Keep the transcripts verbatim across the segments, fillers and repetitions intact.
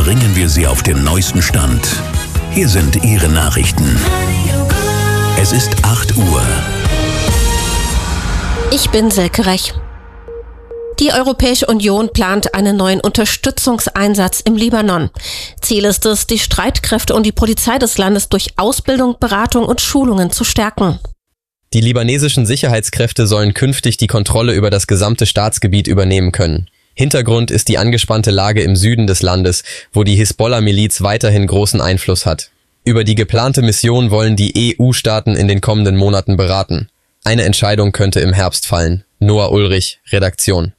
bringen wir Sie auf den neuesten Stand. Hier sind Ihre Nachrichten. Es ist acht Uhr. Ich bin Silke Rech. Die Europäische Union plant einen neuen Unterstützungseinsatz im Libanon. Ziel ist es, die Streitkräfte und die Polizei des Landes durch Ausbildung, Beratung und Schulungen zu stärken. Die libanesischen Sicherheitskräfte sollen künftig die Kontrolle über das gesamte Staatsgebiet übernehmen können. Hintergrund ist die angespannte Lage im Süden des Landes, wo die Hisbollah-Miliz weiterhin großen Einfluss hat. Über die geplante Mission wollen die E U-Staaten in den kommenden Monaten beraten. Eine Entscheidung könnte im Herbst fallen. Noah Ulrich, Redaktion.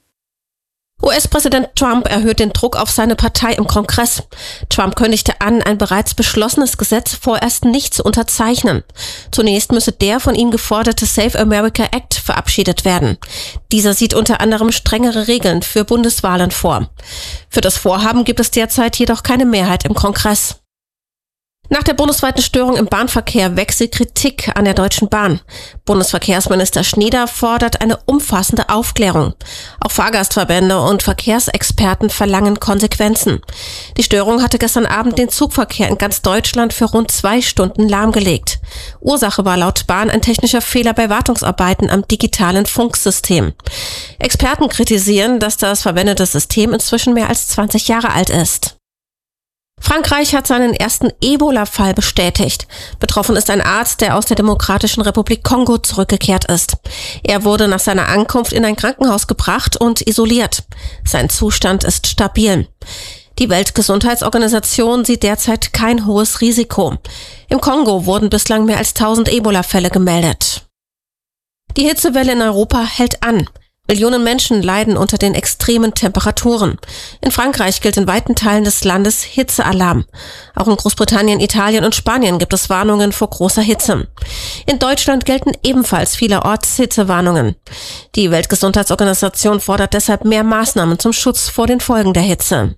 U S-Präsident Trump erhöht den Druck auf seine Partei im Kongress. Trump kündigte an, ein bereits beschlossenes Gesetz vorerst nicht zu unterzeichnen. Zunächst müsse der von ihm geforderte Save America Act verabschiedet werden. Dieser sieht unter anderem strengere Regeln für Bundeswahlen vor. Für das Vorhaben gibt es derzeit jedoch keine Mehrheit im Kongress. Nach der bundesweiten Störung im Bahnverkehr wächst die Kritik an der Deutschen Bahn. Bundesverkehrsminister Schneider fordert eine umfassende Aufklärung. Auch Fahrgastverbände und Verkehrsexperten verlangen Konsequenzen. Die Störung hatte gestern Abend den Zugverkehr in ganz Deutschland für rund zwei Stunden lahmgelegt. Ursache war laut Bahn ein technischer Fehler bei Wartungsarbeiten am digitalen Funksystem. Experten kritisieren, dass das verwendete System inzwischen mehr als zwanzig Jahre alt ist. Frankreich hat seinen ersten Ebola-Fall bestätigt. Betroffen ist ein Arzt, der aus der Demokratischen Republik Kongo zurückgekehrt ist. Er wurde nach seiner Ankunft in ein Krankenhaus gebracht und isoliert. Sein Zustand ist stabil. Die Weltgesundheitsorganisation sieht derzeit kein hohes Risiko. Im Kongo wurden bislang mehr als tausend Ebola-Fälle gemeldet. Die Hitzewelle in Europa hält an. Millionen Menschen leiden unter den extremen Temperaturen. In Frankreich gilt in weiten Teilen des Landes Hitzealarm. Auch in Großbritannien, Italien und Spanien gibt es Warnungen vor großer Hitze. In Deutschland gelten ebenfalls vielerorts Hitzewarnungen. Die Weltgesundheitsorganisation fordert deshalb mehr Maßnahmen zum Schutz vor den Folgen der Hitze.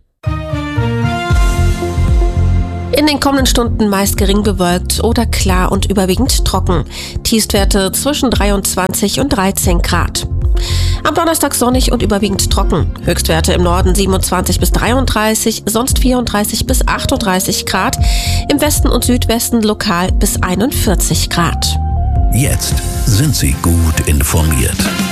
In den kommenden Stunden meist gering bewölkt oder klar und überwiegend trocken. Tiefstwerte zwischen dreiundzwanzig und dreizehn Grad. Am Donnerstag sonnig und überwiegend trocken. Höchstwerte im Norden siebenundzwanzig bis dreiunddreißig, sonst vierunddreißig bis achtunddreißig Grad. Im Westen und Südwesten lokal bis einundvierzig Grad. Jetzt sind Sie gut informiert.